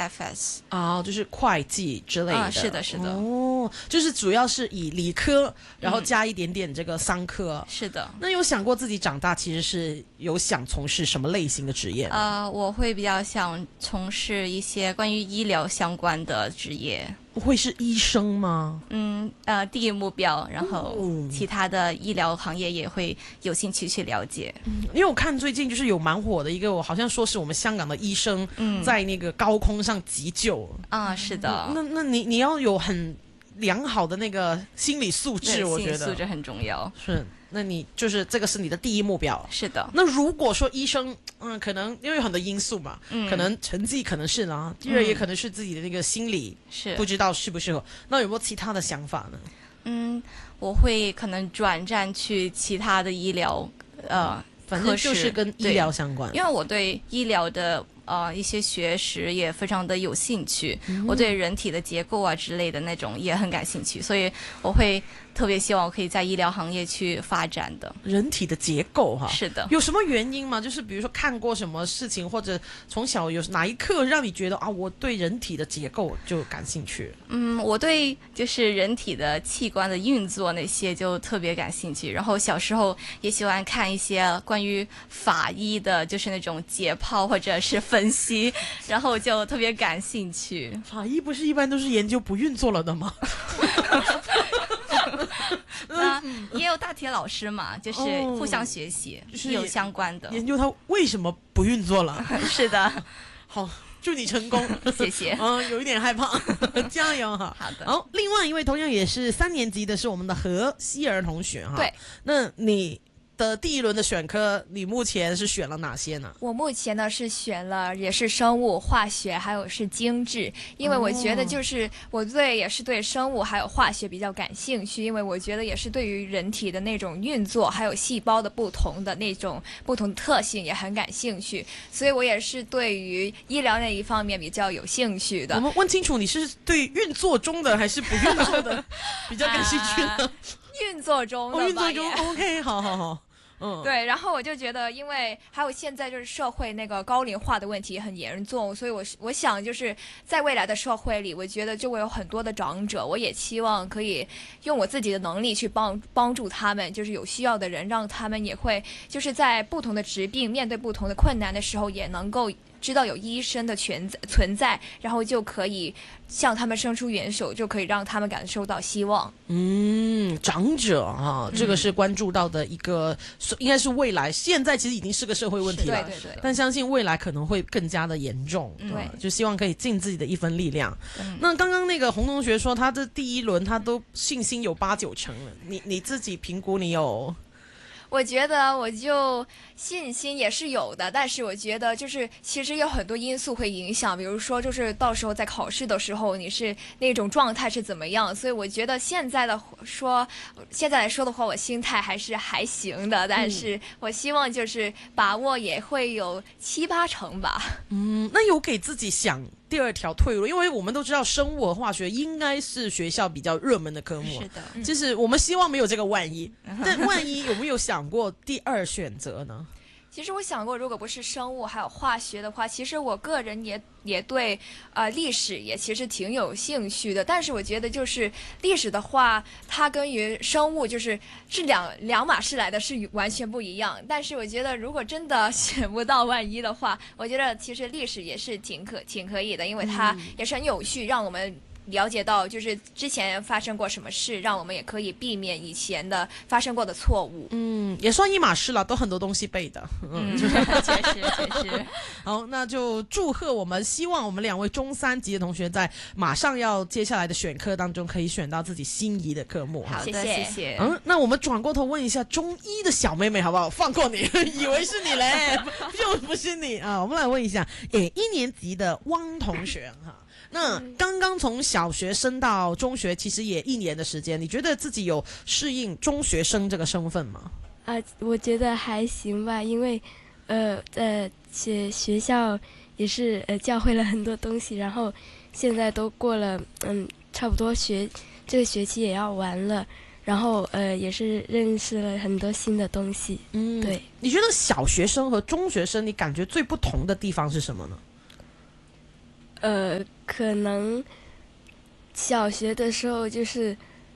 IFS 就是会计之类的。 是的，是的。 就是主要是以理科，然后加一点点这个商科。 是的。 那有想过自己长大其实是有想从事什么类型的职业呢？ 我会比较想从事一些关于医疗相关的职业。 会是医生吗？ 第一目标，然后其他的医疗行业也会有兴趣去了解。 因为我看最近就是有蛮火的一个，我好像说是我们香港的医生在那个高空上急救。 是的。 那你要有很良好的那个心理素质，我觉得心理素质很重要。 是。那你就是这个是你的第一目标。 是的。 那如果说医生，可能因为有很多因素嘛，可能成绩可能是啦，第二也可能是自己的那个心理是不知道适不适合。那有没有其他的想法呢？ 我会可能转战去其他的医疗， 反正就是跟医疗相关。 因为我对医疗的一些学识也非常的有兴趣，我对人体的结构之类的那种也很感兴趣，所以我会特别希望我可以在医疗行业去发展的。 人体的结构是的。 有什么原因吗？就是比如说看过什么事情，或者从小有哪一刻让你觉得我对人体的结构就感兴趣？ 我对就是人体的器官的运作那些就特别感兴趣，然后小时候也喜欢看一些关于法医的，就是那种解剖或者是分析，然后就特别感兴趣。 法医不是一般都是研究不运作了的吗？ 也有大铁老师嘛，就是互相学习，就是有相关的研究它为什么不运作了。 是的。 好，祝你成功。 谢谢。 有一点害怕。加油哈。 好的。 好，另外一位同样也是3年级的是我们的何希儿同学哈。 对。 那你的第一轮的选科，你目前是选了哪些呢？ 我目前呢是选了也是生物、化学，还有是经济，因为我觉得就是我也是对生物还有化学比较感兴趣，因为我觉得也是对于人体的那种运作，还有细胞的不同的特性也很感兴趣，所以我也是对于医疗那一方面比较有兴趣的。 我们问清楚，你是对运作中的还是不运作的比较感兴趣呢？ 运作中的吧。 运作中 OK， 好。 对，然后我就觉得，因为还有现在就是社会那个高龄化的问题很严重，所以我想就是在未来的社会里，我觉得就会有很多的长者，我也期望可以用我自己的能力去帮助他们，就是有需要的人，让他们也会就是在不同的疾病面对不同的困难的时候，也能够知道有医生的存在，然后就可以向他们伸出援手，就可以让他们感受到希望。 长者这个是关注到的一个，应该是未来，现在其实已经是个社会问题了， 对， 但相信未来可能会更加的严重。 对， 就希望可以尽自己的一份力量。那刚刚那个洪同学说，他的第一轮他都信心有8、9成了，你自己评估你有？ 我觉得我就信心也是有的，但是我觉得就是其实有很多因素会影响，比如说就是到时候在考试的时候你是那种状态是怎么样，所以我觉得现在来说的话，我心态还行的，但是我希望就是把握也会有7、8成吧。 那有给自己想第二条退路，因为我们都知道生物和化学应该是学校比较热门的科目。 是的。 就是我们希望没有这个万一，但万一有没有想过第二选择呢？ 其实我想过，如果不是生物还有化学的话，其实我个人也对历史也其实挺有兴趣的。但是我觉得就是历史的话，它跟于生物是两码事来的，是完全不一样。但是我觉得如果真的选不到万一的话，我觉得其实历史也是挺可以的，因为它也是很有趣，让我们了解到就是之前发生过什么事，让我们也可以避免以前的发生过的错误。 也算一码事了，都很多东西背的。 确实。 好，那就祝贺我们，希望我们2位中3级的同学在马上要接下来的选课当中可以选到自己心仪的科目。 好的，谢谢。 那我们转过头问一下中1的小妹妹好不好？放过你，以为是你嘞，就不是你啊！我们来问一下1年级的汪同学哈。那刚刚从小学升到中学，其实也1年的时间，你觉得自己有适应中学生这个身份吗？ 我觉得还行吧，因为学校也是教会了很多东西，然后现在都过了差不多这个学期也要完了，然后也是认识了很多新的东西。对。 你觉得小学生和中学生你感觉最不同的地方是什么呢？ 可能小学的时候就是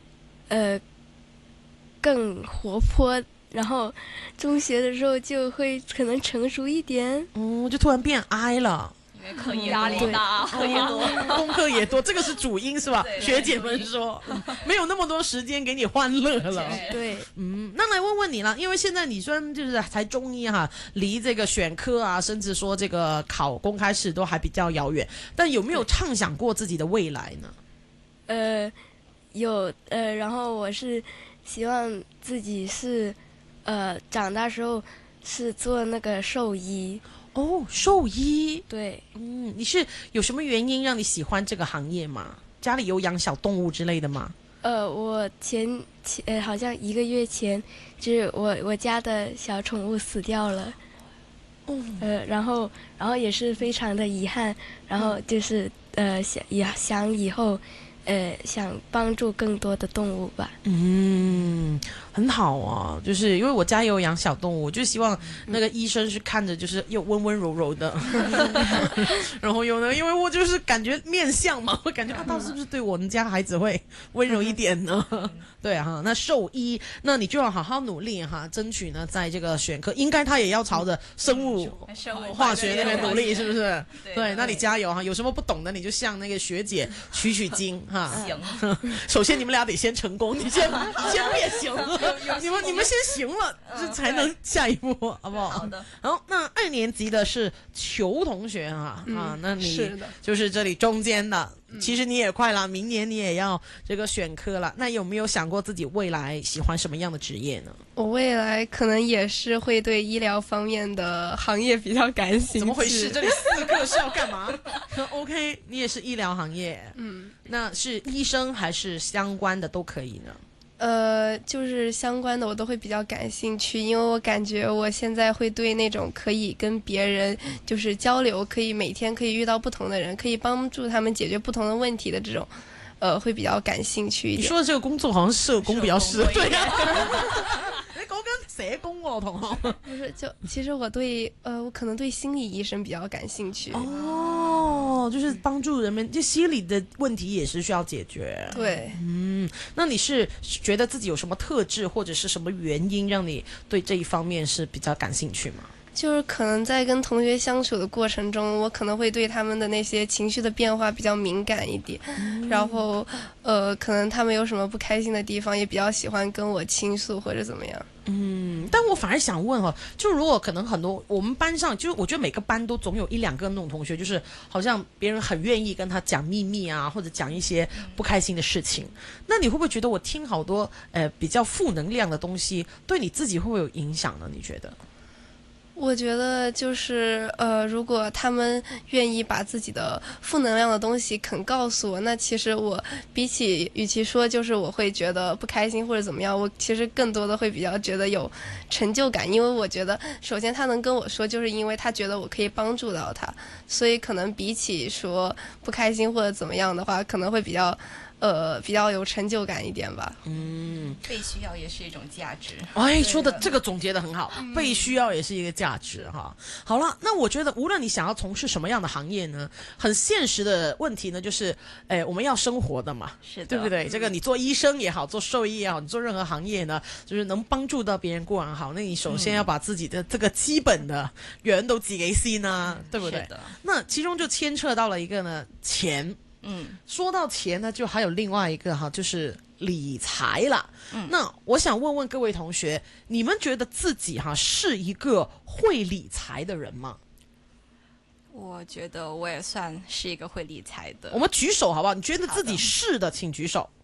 更活泼，然后中学的时候就会可能成熟一点。 就突然变 I 了。 因为课业压力大， 课业多， 功课也多，这个是主因是吧？ 对学姐们说没有那么多时间给你欢乐了。 对， 那来问问你了，因为现在你虽然就是才中医哈，离这个选科啊，甚至说这个考公开试都还比较遥远，但有没有畅想过自己的未来呢？ 有然后我是希望自己是长大时候是做那个兽医。 哦，兽医。 对， 你是有什么原因让你喜欢这个行业吗？家里有养小动物之类的吗？ 我前好像1个月前，就是我家的小宠物死掉了。然后也是非常的遗憾，然后就是想以后想帮助更多的动物吧。 很好啊，就是因为我家也有养小动物，我就希望那个医生是看着就是又温温柔柔的，然后又呢，因为我就是感觉面相嘛，我感觉他是不是对我们家孩子会温柔一点呢？对哈，那兽医，那你就要好好努力哈，争取呢在这个选科，应该他也要朝着生物化学那边努力，是不是？对，那你加油哈，有什么不懂的你就向那个学姐取经哈。 行， 首先你们俩得先成功，你先别行了。你们先行了，这才能下一步，好不好？ 好的。 好，那2年级的是裘同学那你就是这里中间的，其实你也快了，明年你也要这个选科了。那有没有想过自己未来喜欢什么样的职业呢？ 我未来可能也是会对医疗方面的行业比较感兴趣。 怎么回事？这里4个是要干嘛？OK， 你也是医疗行业，那是医生还是相关的都可以呢？ 就是相关的我都会比较感兴趣，因为我感觉我现在会对那种可以跟别人就是交流，可以每天可以遇到不同的人，可以帮助他们解决不同不同的这种，会比较感兴趣一点。 你说的这个工作好像社工比较适合，对呀。你講緊社工喎，同學。 不是，其实我对我可能对心理医生比较感兴趣。 就是帮助人们，就心理的问题也是需要解决。 对， 那你是觉得自己有什么特质或者是什么原因让你对这一方面是比较感兴趣吗？ 就是可能在跟同学相处的过程中，我可能会对他们的那些情绪的变化比较敏感一点，然后可能他们有什么不开心的地方，也比较喜欢跟我倾诉或者怎么样。 但我反而想问就如果可能很多我们班上，就是我觉得每个班都总有1、2个那种同学，就是好像别人很愿意跟他讲秘密啊，或者讲一些不开心的事情。那你会不会觉得我听好多比较负能量的东西，对你自己会不会有影响呢？你觉得？ 我觉得就是如果他们愿意把自己的负能量的东西肯告诉我，那其实我与其说就是我会觉得不开心或者怎么样，我其实更多的会比较觉得有成就感，因为我觉得首先他能跟我说，就是因为他觉得我可以帮助到他，所以可能比起说不开心或者怎么样的话，可能会比较有成就感一点吧。 被需要也是一种价值。 说的这个总结的很好，被需要也是一个价值哈。好了，那我觉得无论你想要从事什么样的行业呢，很现实的问题呢，就是我们要生活的嘛， 是的， 对不对？这个你做医生也好，做兽医也好，你做任何行业呢，就是能帮助到别人固然好，那你首先要把自己的这个基本的人都自己先啊，对不对？ 是的。 那其中就牵扯到了一个呢，钱。说到钱呢，就还有另外一个就是理财了。那我想问问各位同学，你们觉得自己是一个会理财的人吗？ 我觉得我也算是一个会理财的。 我们举手好不好？你觉得自己是的，请举手。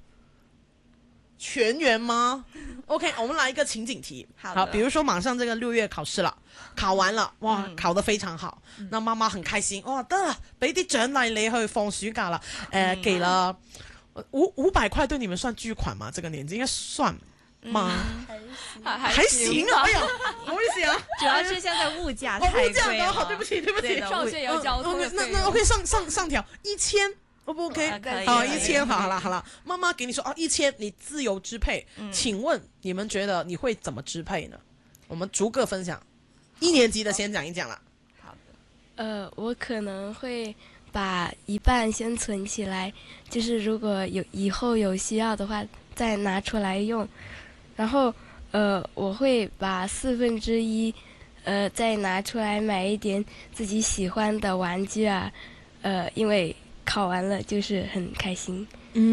全员吗 ？OK， 我们来一个情景题。好，比如说马上这个6月考试了，考完了，哇，考得非常好，那妈妈很开心，哇，得了，俾啲獎勵你去放暑假了，給了500塊，對你們算巨款嗎？這個年紀應該算嗎？還行啊，哎呀，不好意思啊， 主要是現在物價太貴了。 好，對不起， 上學也要交通費。 那 OK， 上條1000。O 不 OK？ 好，1000，好了，妈妈给你说1000，你自由支配。请问你们觉得你会怎么支配呢？我们逐个分享。1年级的先讲一讲了。 好的。 我可能会把一半先存起来，就是如果以后有需要的话再拿出来用。然后我会把1/4再拿出来买一点自己喜欢的玩具啊，因为考完了就是很开心。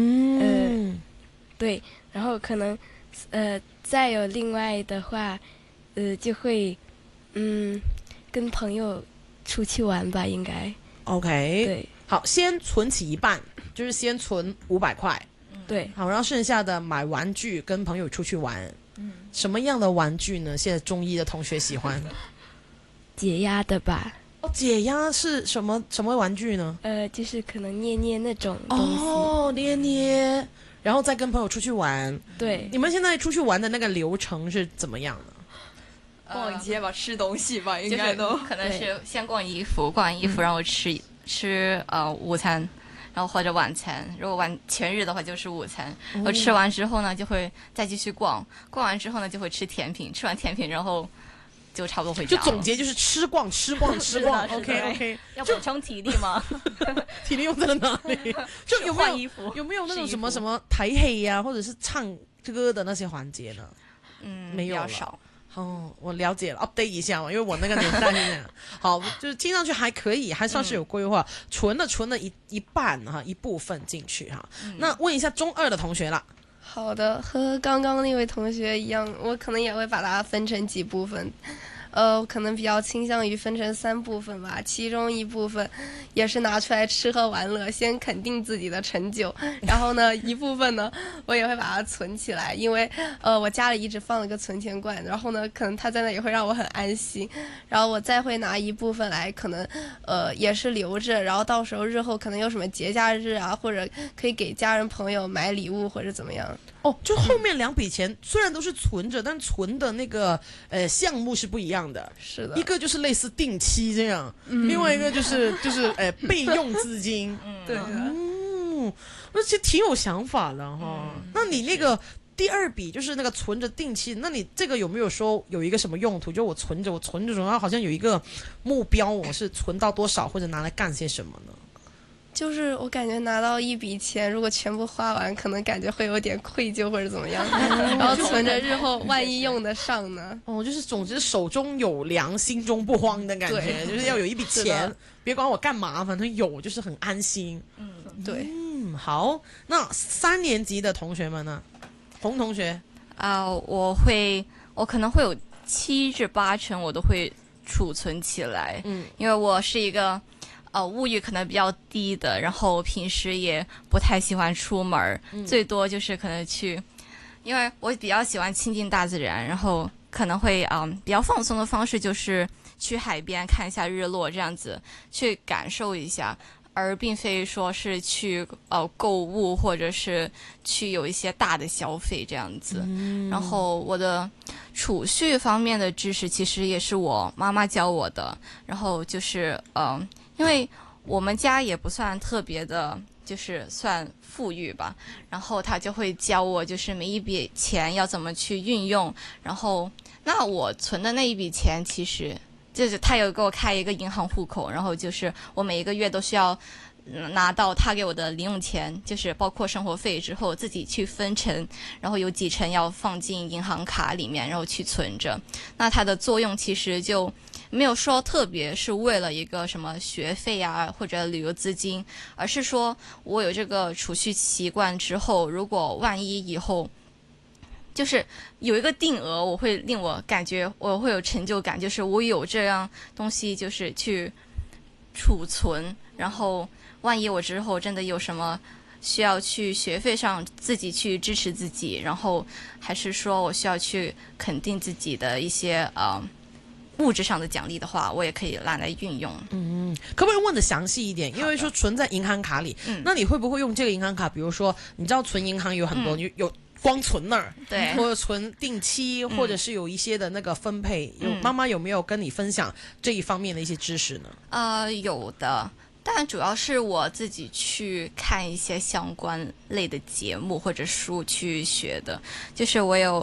对，然后可能再有另外的话，就会跟朋友出去玩吧，应该。 OK， 对， 好，先存起一半，就是先存500块， 对， 好，然后剩下的买玩具跟朋友出去玩。什么样的玩具呢？现在中医的同学喜欢解压的吧。 解压是什么玩具呢？ 就是可能捏那种东西。 哦，捏，然后再跟朋友出去玩。 对， 你们现在出去玩的那个流程是怎么样的？ 逛街吧，吃东西吧，应就是该都。 可能是先逛完衣服，然后吃午餐，然后或者晚餐。如果全日的话就是午餐，然后吃完之后呢，就会再继续逛完之后呢，就会吃甜品，吃完甜品然后就差不多回家了。 就总结就是吃逛。OK， 要补充体力吗？ 体力用在了哪里？就有没换衣服有那种试衣服什么睇戏呀，或者是唱歌的那些环节呢？没有了比较少。 哦，我了解了 ，update 一下嘛，因为我那个年代是这样。好，就是听上去还可以，还算是有规划，存了一半哈，一部分进去哈。那问一下中2的同学啦。 好的，和刚刚那位同学一样，我可能也会把它分成几部分。可能比较倾向于分成3部分吧，其中一部分也是拿出来吃喝玩乐，先肯定自己的成就，然后呢，一部分呢，我也会把它存起来，因为我家里一直放了个存钱罐，然后呢，可能它在那也会让我很安心，然后我再会拿一部分来，可能也是留着，然后到时候日后可能有什么节假日啊，或者可以给家人朋友买礼物或者怎么样。 哦，就后面2笔钱虽然都是存着，但存的那个项目是不一样的。 是的， 一个就是类似定期这样，另外一个就是备用资金。 对的。 那其实挺有想法的哈。那你那个第2笔就是那个存着定期，那你这个有没有说有一个什么用途？就我存着，然后好像有一个目标，我是存到多少或者拿来干些什么呢？ 就是我感觉拿到一笔钱，如果全部花完，可能感觉会有点愧疚或者怎么样，然后存着日后万一用得上呢。 就是总之手中有粮，心中不慌的感觉，就是要有一笔钱，别管我干嘛，反正有就是很安心。 对。 好，那3年级的同学们呢？洪同学我可能会有7至8成我都会储存起来，因为我是一个物欲可能比较低的，然后平时也不太喜欢出门，最多就是可能因为我比较喜欢亲近大自然，然后可能会比较放松的方式就是去海边看一下日落，这样子去感受一下，而并非说是去购物或者是去有一些大的消费这样子。然后我的储蓄方面的知识其实也是我妈妈教我的，然后就是因为我们家也不算特别的，就是算富裕吧，然后他就会教我，就是每一笔钱要怎么去运用。然后，那我存的那一笔钱，其实就是他有给我开一个银行户口，然后就是我每一个月都需要拿到他给我的零用钱，就是包括生活费之后自己去分成，然后有几成要放进银行卡里面，然后去存着。那它的作用其实就没有说特别是为了一个什么学费啊或者旅游资金，而是说我有这个储蓄习惯之后，如果万一以后就是有一个定额，我会令我感觉我会有成就感，就是我有这样东西就是去储存，然后万一我之后真的有什么需要去学费上自己去支持自己，然后还是说我需要去肯定自己的一些物质上的奖励的话，我也可以拿来运用。 可不可以问的详细一点？因为说存在银行卡里，那你会不会用这个银行卡？比如说，你知道存银行有很多，有光存那儿， 对， 或者存定期，或者是有一些的那个分配。妈妈有没有跟你分享这一方面的一些知识呢？ 有的。但主要是我自己去看一些相关类的节目或者书去学的，就是我有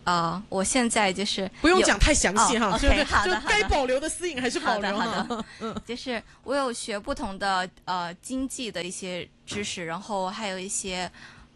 我现在就是有不用讲太详细哈， 哦对不对？ OK，好的就该保留的私隐还是保留好的哈。 就是我有学不同的经济的一些知识，然后还有一些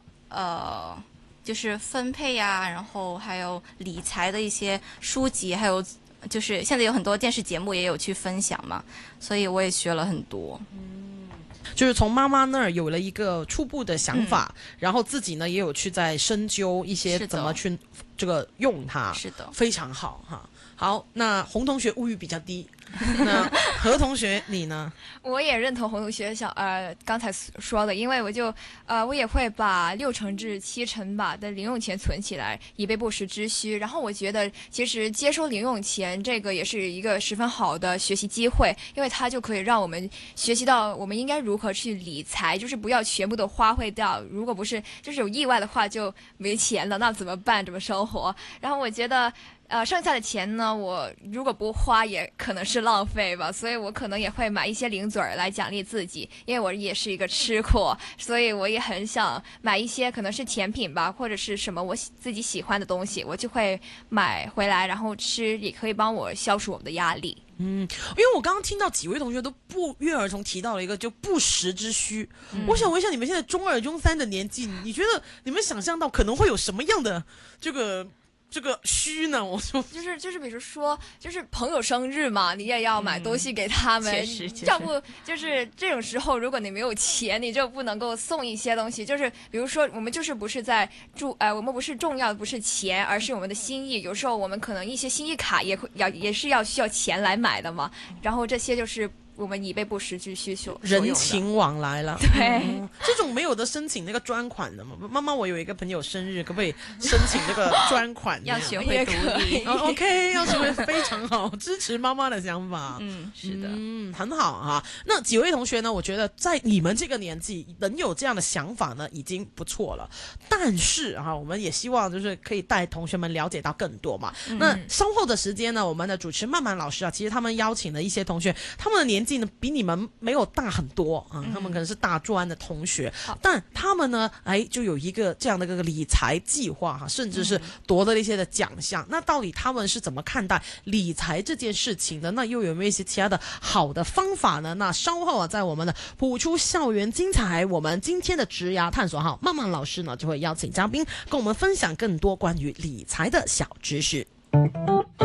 就是分配呀，然后还有理财的一些书籍，还有就是现在有很多电视节目也有去分享嘛，所以我也学了很多。 就是从妈妈那儿有了一个初步的想法，然后自己呢也有去在深究一些是的怎么去这个用它， 是的， 非常好哈。好，那洪同学物欲比较低，那何同学你呢？ 我也认同洪同学刚才说的，因为我也会把60%至70%吧的零用钱存起来，以备不时之需。然后我觉得其实接收零用钱这个也是一个十分好的学习机会，因为它就可以让我们学习到我们应该如何去理财，就是不要全部都花费掉。如果不是就是有意外的话就没钱了，那怎么办？怎么生活？然后我觉得。剩下的钱呢，我如果不花也可能是浪费吧，所以我可能也会买一些零嘴儿来奖励自己，因为我也是一个吃货，所以我也很想买一些可能是甜品吧，或者是什么我自己喜欢的东西，我就会买回来然后吃，也可以帮我消除我们的压力。 因为我刚刚听到几位同学都不约而同提到了一个就不时之需，我想问一下你们现在中2、中3的年纪，你觉得你们想象到可能会有什么样的这个虚呢？我说就是比如说，就是朋友生日嘛，你也要买东西给他们。 确实要不就是这种时候，如果你没有钱，你就不能够送一些东西。就是比如说，我们就是不是在我们不是重要的不是钱，而是我们的心意。有时候我们可能一些心意卡也是需要钱来买的嘛。然后这些就是我们以备不时之需所用的人情往来了。 对， 这种没有的申请那个专款的吗？妈妈，我有一个朋友生日，可不可以申请这个专款？ 要学会独立。 OK， 要学会非常好，支持妈妈的想法。 是的， 很好啊。那几位同学呢？我觉得在你们这个年纪能有这样的想法呢，已经不错了。但是我们也希望就是可以带同学们了解到更多嘛。那稍后的时间呢，我们的主持曼曼老师其实他们邀请了一些同学，他们的年纪呢比你们没有大很多他们可能是大专的同学，但他们呢就有一个这样的一个理财计划甚至是夺得了一些的奖项。那到底他们是怎么看待理财这件事情的？那又有没有一些其他的好的方法呢？那稍后在我们的谱出校园精彩，我们今天的职涯探索曼曼老师呢就会邀请嘉宾跟我们分享更多关于理财的小知识。